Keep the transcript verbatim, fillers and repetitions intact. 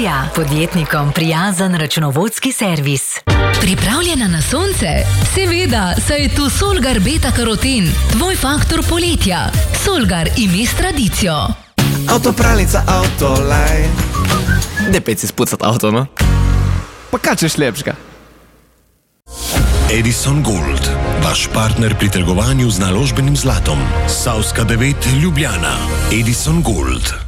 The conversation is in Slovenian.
Ilirija, podjetnikom prijazen računovodski servis. Pripravljena na sonce? Seveda, saj je tu Solgar Beta Karoten, tvoj faktor poletja. Solgar ime s tradicijo. Avtopralnica Autoline. Ne pej si spucat avto, no? Pa kaj češ lepšega? Edison Gold, vaš partner pri trgovanju z naložbenim zlatom. Savska devet, Ljubljana. Edison Gold.